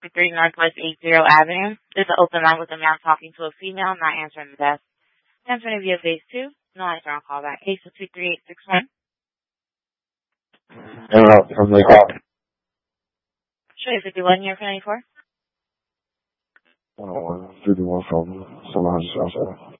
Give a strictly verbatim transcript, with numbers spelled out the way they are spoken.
three Northwest eighty Avenue. There's an open line with a man talking to a female, not answering the desk. Transferring via phase two. No answer on callback. Case two three eight six one. Interrupt from the call. Sure, fifty-one here for ninety-four. one oh one, fifty-one from Solana South Side.